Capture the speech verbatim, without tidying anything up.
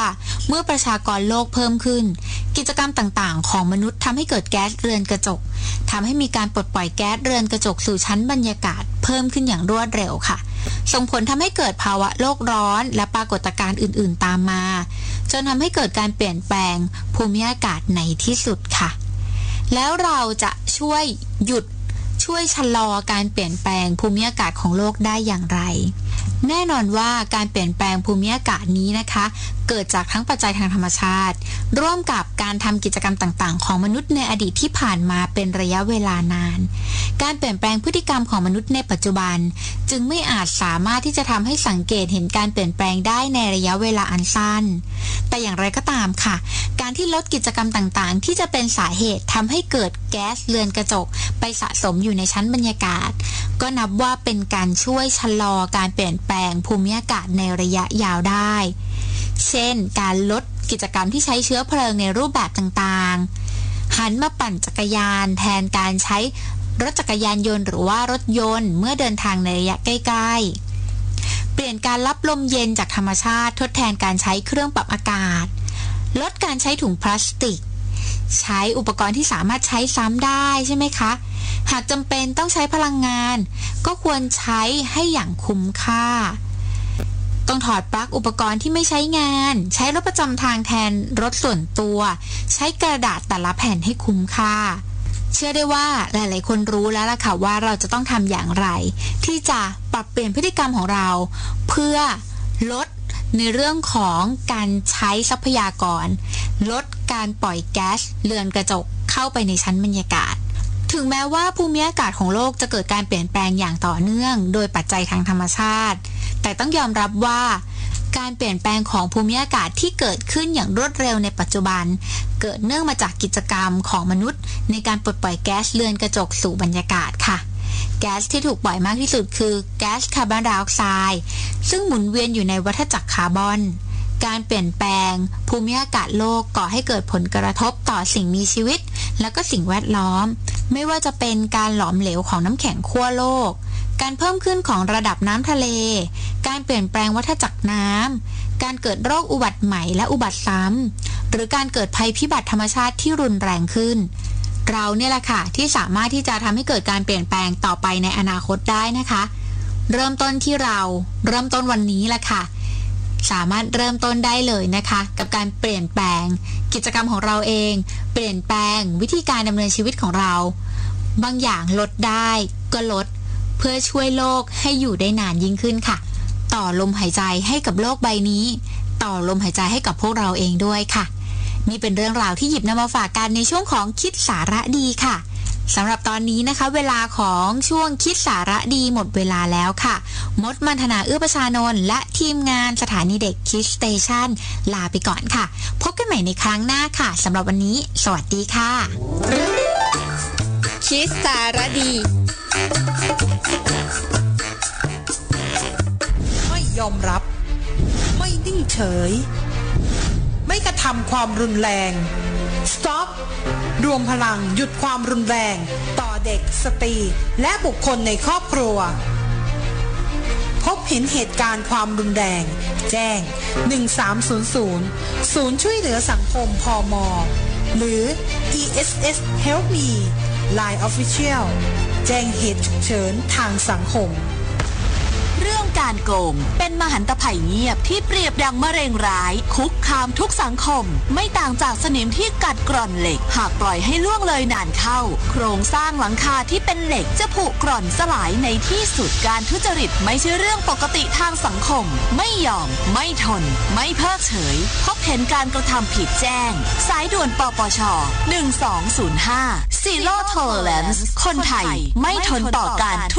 เมื่อประชากรโลกเพิ่มขึ้นกิจกรรมต่างๆของมนุษย์ทำให้เกิดแก๊สเรือนกระจกทำให้มีการปลดปล่อยแก๊สเรือนกระจกสู่ชั้นบรรยากาศเพิ่มขึ้นอย่างรวดเร็วค่ะส่งผลทำให้เกิดภาวะโลกร้อนและปรากฏการณ์อื่นๆตามมาจนทำให้เกิดการเปลี่ยนแปลงภูมิอากาศในที่สุดค่ะแล้วเราจะช่วยหยุดช่วยชะลอการเปลี่ยนแปลงภูมิอากาศของโลกได้อย่างไรแน่นอนว่าการเปลี่ยนแปลงภูมิอากาศนี้นะคะเกิดจากทั้งปัจจัยทางธรรมชาติร่วมกับการทำกิจกรรมต่างๆของมนุษย์ในอดีตที่ผ่านมาเป็นระยะเวลานานการเปลี่ยนแปลงพฤติกรรมของมนุษย์ในปัจจุบันจึงไม่อาจสามารถที่จะทำให้สังเกตเห็นการเปลี่ยนแปลงได้ในระยะเวลาอันสั้นแต่อย่างไรก็ตามค่ะการที่ลดกิจกรรมต่างๆที่จะเป็นสาเหตุทำให้เกิดแก๊สเรือนกระจกไปสะสมอยู่ในชั้นบรรยากาศก็นับว่าเป็นการช่วยชะลอการเปลี่ยนแปลงภูมิอากาศในระยะยาวได้เช่นการลดกิจกรรมที่ใช้เชื้อเพลิงในรูปแบบต่างๆหันมาปั่นจักรยานแทนการใช้รถจักรยานยนต์หรือว่ารถยนต์เมื่อเดินทางในระยะใกล้ๆเปลี่ยนการรับลมเย็นจากธรรมชาติทดแทนการใช้เครื่องปรับอากาศลดการใช้ถุงพลาสติกใช้อุปกรณ์ที่สามารถใช้ซ้ำได้ใช่ไหมคะหากจำเป็นต้องใช้พลังงานก็ควรใช้ให้อย่างคุ้มค่าต้องถอดปลั๊กอุปกรณ์ที่ไม่ใช้งานใช้รถประจำทางแทนรถส่วนตัวใช้กระดาษแต่ละแผ่นให้คุ้มค่าเชื่อได้ว่าหลายๆคนรู้แล้วล่ะค่ะว่าเราจะต้องทำอย่างไรที่จะปรับเปลี่ยนพฤติกรรมของเราเพื่อลดในเรื่องของการใช้ทรัพยากรลดการปล่อยแก๊สเรือนกระจกเข้าไปในชั้นบรรยากาศถึงแม้ว่าภูมิอากาศของโลกจะเกิดการเปลี่ยนแปลงอย่างต่อเนื่องโดยปัจจัยทางธรรมชาติแต่ต้องยอมรับว่าการเปลี่ยนแปลงของภูมิอากาศที่เกิดขึ้นอย่างรวดเร็วในปัจจุบันเกิดเนื่องมาจากกิจกรรมของมนุษย์ในการปลดปล่อยแก๊สเรือนกระจกสู่บรรยากาศค่ะแก๊สที่ถูกปล่อยมากที่สุดคือแก๊สคาร์บอนไดออกไซด์ซึ่งหมุนเวียนอยู่ในวัฏจักรคาร์บอนการเปลี่ยนแปลงภูมิอากาศโลกก่อให้เกิดผลกระทบต่อสิ่งมีชีวิตและก็สิ่งแวดล้อมไม่ว่าจะเป็นการหลอมเหลวของน้ำแข็งขั้วโลกการเพิ่มขึ้นของระดับน้ำทะเลการเปลี่ยนแปลงวัฏจักรน้ำการเกิดโรคอุบัติใหม่และอุบัติซ้ำหรือการเกิดภัยพิบัติธรรมชาติที่รุนแรงขึ้นเราเนี่ยแหละค่ะที่สามารถที่จะทำให้เกิดการเปลี่ยนแปลงต่อไปในอนาคตได้นะคะเริ่มต้นที่เราเริ่มต้นวันนี้แหละค่ะสามารถเริ่มต้นได้เลยนะคะกับการเปลี่ยนแปลงกิจกรรมของเราเองเปลี่ยนแปลงวิธีการดำเนินชีวิตของเราบางอย่างลดได้ก็ลดเพื่อช่วยโลกให้อยู่ได้นานยิ่งขึ้นค่ะต่อลมหายใจให้กับโลกใบนี้ต่อลมหายใจให้กับพวกเราเองด้วยค่ะนี่เป็นเรื่องราวที่หยิบนำมาฝากกันในช่วงของคิดสาระดีค่ะสำหรับตอนนี้นะคะเวลาของช่วงคิดสาระดีหมดเวลาแล้วค่ะมดมันธนาเอื้อประชานนท์และทีมงานสถานีเด็กคิดสเตชันลาไปก่อนค่ะพบกันใหม่ในครั้งหน้าค่ะสำหรับวันนี้สวัสดีค่ะคิดสาระดีไม่ยอมรับไม่นิ่งเฉยไม่กระทำความรุนแรง Stop รวมพลังหยุดความรุนแรงต่อเด็กสตรีและบุคคลในครอบครัวพบเห็นเหตุการณ์ความรุนแรงแจ้งหนึ่งสามศูนย์ศูนย์ศูนย์ช่วยเหลือสังคมพม.หรือ อี เอส เอส Help Me Line Official แจ้งเหตุฉุกเฉินทางสังคมเรื่องการโกงเป็นมหันตภัยเงียบที่เปรียบดังมะเร็งร้ายคุกคามทุกสังคมไม่ต่างจากสนิมที่กัดกร่อนเหล็กหากปล่อยให้ล่วงเลยนานเข้าโครงสร้างหลังคาที่เป็นเหล็กจะผุกร่อนสลายในที่สุดการทุจริตไม่ใช่เรื่องปกติทางสังคมไม่ยอมไม่ทนไม่เพิกเฉยพบเห็นการกระทำผิดแจ้งสายด่วนปปชหนึ่งสองศูนย์ห้า Zero Tolerance คนไทยไม่ทนต่อการ